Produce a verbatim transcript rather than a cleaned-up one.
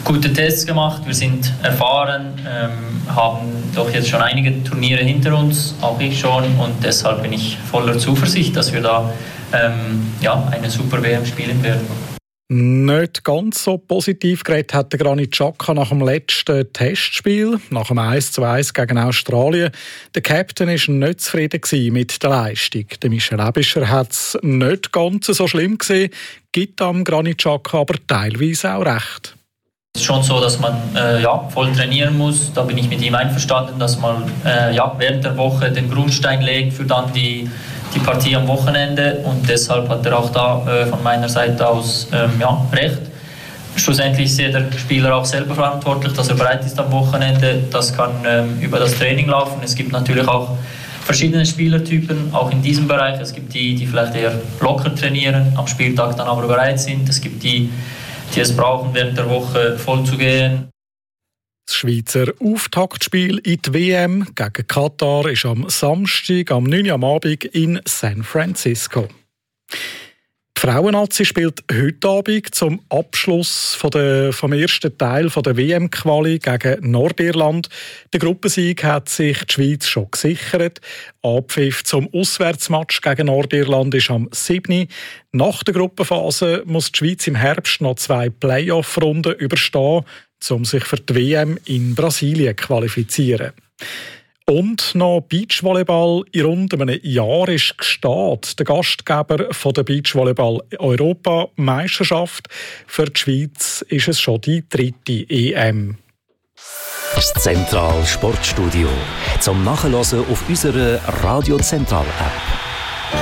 gute Tests gemacht, wir sind erfahren, ähm, haben doch jetzt schon einige Turniere hinter uns, auch ich schon, und deshalb bin ich voller Zuversicht, dass wir da ähm, ja, eine super W M spielen werden. Nicht ganz so positiv geredet hat der Granit Xhaka nach dem letzten Testspiel, nach dem eins zu eins gegen Australien. Der Captain war nicht zufrieden mit der Leistung. Der Michel Aebischer hat es nicht ganz so schlimm gesehen, gibt am Granit Xhaka aber teilweise auch recht. Es ist schon so, dass man äh, ja, voll trainieren muss. Da bin ich mit ihm einverstanden, dass man äh, ja, während der Woche den Grundstein legt für dann die die Partie am Wochenende, und deshalb hat er auch da äh, von meiner Seite aus ähm, ja, recht. Schlussendlich ist jeder Spieler auch selber verantwortlich, dass er bereit ist am Wochenende. Das kann ähm, über das Training laufen. Es gibt natürlich auch verschiedene Spielertypen, auch in diesem Bereich. Es gibt die, die vielleicht eher locker trainieren, am Spieltag dann aber bereit sind. Es gibt die, die es brauchen, während der Woche voll zu gehen. Das Schweizer Auftaktspiel in die W M gegen Katar ist am Samstag, am neun Uhr am Abend in San Francisco. Die Frauennazi spielt heute Abend zum Abschluss von der, vom ersten Teil von der W M-Quali gegen Nordirland. Der Gruppensieg hat sich die Schweiz schon gesichert. Abpfiff zum Auswärtsmatch gegen Nordirland ist am siebten Nach der Gruppenphase muss die Schweiz im Herbst noch zwei Playoff-Runden überstehen, um sich für die W M in Brasilien zu qualifizieren. Und noch Beachvolleyball. In rund einem Jahr ist Gstaad der Gastgeber von der Beachvolleyball-Europameisterschaft. Für die Schweiz ist es schon die dritte E M. Das Zentral Sportstudio zum Nachhören auf unserer Radio Zentral App.